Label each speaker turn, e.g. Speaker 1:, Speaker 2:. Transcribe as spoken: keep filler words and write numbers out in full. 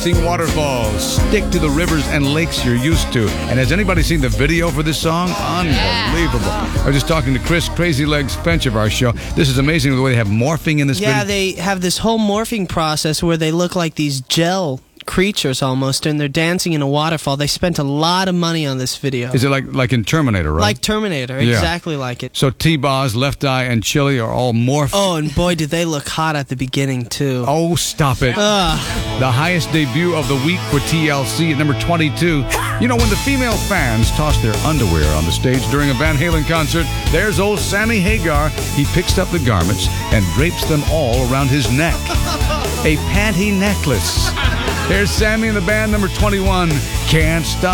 Speaker 1: Sing waterfalls, stick to the rivers and lakes you're used to. And has anybody seen the video for this song? Unbelievable. I was just talking to Chris Crazy Legs Finch of our show. This is amazing the way they have morphing in this
Speaker 2: Yeah,
Speaker 1: video.
Speaker 2: they have this whole morphing process where they look like these gel creatures almost, and they're dancing in a waterfall. They spent a lot of money on this video.
Speaker 1: Is it like like in Terminator, right?
Speaker 2: Like Terminator,
Speaker 1: Yeah.
Speaker 2: exactly like it.
Speaker 1: So T-Boz, Left Eye, and Chili are all morphed.
Speaker 2: Oh, and boy, did they look hot at the beginning, too.
Speaker 1: Oh, stop it.
Speaker 2: Ugh.
Speaker 1: The highest debut of the week for T L C at number twenty-two. You know, when the female fans toss their underwear on the stage during a Van Halen concert, there's old Sammy Hagar. He picks up the garments and drapes them all around his neck. A panty necklace. There's Sammy and the band, number twenty-one. Can't Stop.